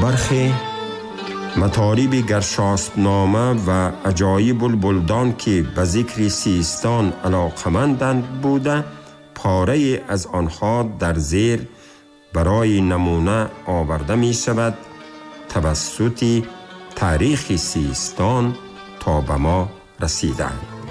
برخی مطالب گرشاسب‌نامه و عجایب البلدان که به ذکر سیستان علاقمندند بوده، پاره از آنها در زیر برای نمونه آورده می شود توسط تاریخ سیستان تا به ما رسیدند.